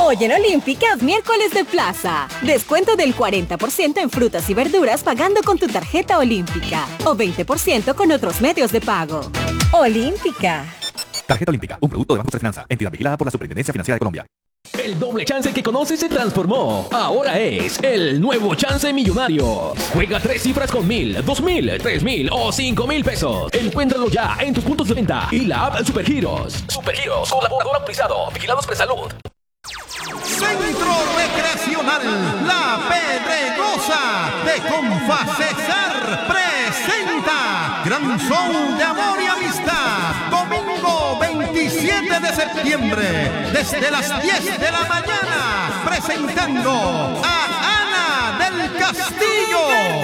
Hoy en Olímpica es miércoles de plaza. Descuento del 40% en frutas y verduras pagando con tu tarjeta Olímpica. O 20% con otros medios de pago. Olímpica. Tarjeta Olímpica, un producto de Banco de Finanza, entidad vigilada por la Superintendencia Financiera de Colombia. El doble chance que conoces se transformó. Ahora es el nuevo chance millonario. Juega 3 cifras con 1,000, 2,000, 3,000 o 5,000 pesos. Encuéntralo ya en tus puntos de venta y la app Supergiros. Supergiros, colaborador autorizado, vigilados por salud. Centro Recreacional La Pedregosa de Confacesar presenta Gran Show de Amor y Amistad. Domingo 27 de septiembre, desde las 10 de la mañana, presentando a Ana del Castillo.